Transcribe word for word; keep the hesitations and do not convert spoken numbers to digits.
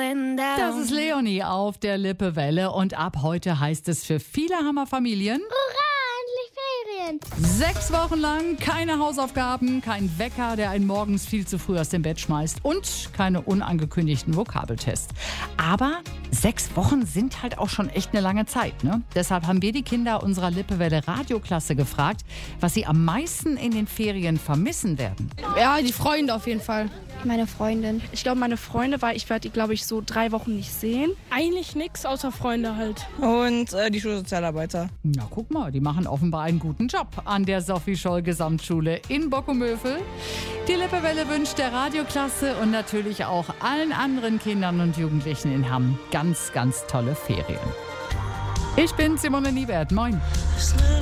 going down. Das ist Leonie auf der Lippewelle und ab heute heißt es für viele Hammerfamilien: Hurra, endlich Ferien! Sechs Wochen lang keine Hausaufgaben, kein Wecker, der einen morgens viel zu früh aus dem Bett schmeißt und keine unangekündigten Vokabeltests. Aber sechs Wochen sind halt auch schon echt eine lange Zeit, ne? Deshalb haben wir die Kinder unserer Lippewelle Radioklasse gefragt, was sie am meisten in den Ferien vermissen werden. Ja, die Freunde auf jeden Fall. Meine Freundin. Ich glaube, meine Freunde, weil ich werde die, glaube ich, so drei Wochen nicht sehen. Eigentlich nichts außer Freunde halt. Und äh, die Schulsozialarbeiter. Na, guck mal, die machen offenbar einen guten Job an der Sophie Scholl Gesamtschule in Bockumövel. Die Lippewelle wünscht der Radioklasse und natürlich auch allen anderen Kindern und Jugendlichen in Hamm ganz, ganz tolle Ferien. Ich bin Simone Niebert. Moin.